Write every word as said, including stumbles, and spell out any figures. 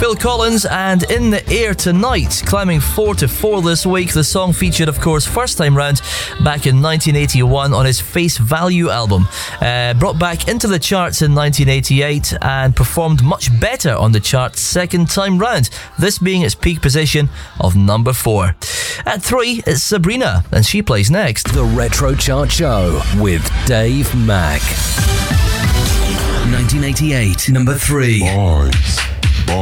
Phil Collins and In the Air Tonight, climbing four to four this week. The song featured, of course, first time round back in nineteen eighty-one on his Face Value album. Uh, brought back into the charts in nineteen eighty-eight and performed much better on the charts second time round, this being its peak position of number four. At three, it's Sabrina, and she plays next. The Retro Chart Show with Dave Mack. nineteen eighty-eight, number three. Boys.